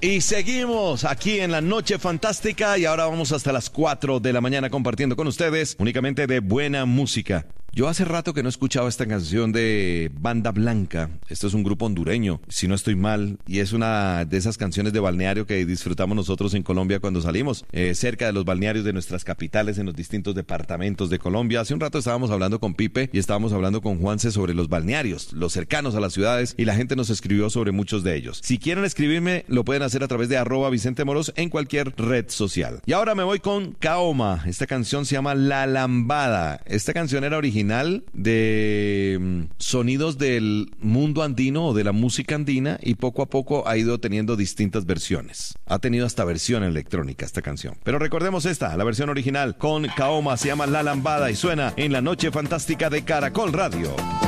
Y seguimos aquí en la Noche Fantástica y ahora vamos hasta las 4 de la mañana compartiendo con ustedes únicamente de buena música. Yo hace rato que no escuchaba esta canción de Banda Blanca. Esto es un grupo hondureño, si no estoy mal, y es una de esas canciones de balneario que disfrutamos nosotros en Colombia cuando salimos, cerca de los balnearios de nuestras capitales en los distintos departamentos de Colombia. Hace un rato estábamos hablando con Pipe y estábamos hablando con Juanse sobre los balnearios, los cercanos a las ciudades, y la gente nos escribió sobre muchos de ellos. Si quieren escribirme, lo pueden hacer a través de @VicenteMoros en cualquier red social. Y ahora me voy con Kaoma. Esta canción se llama La Lambada. Esta canción era original de sonidos del mundo andino o de la música andina y poco a poco ha ido teniendo distintas versiones. Ha tenido hasta versión electrónica esta canción. Pero recordemos esta, la versión original con Kaoma, se llama La Lambada y suena en la Noche Fantástica de Caracol Radio.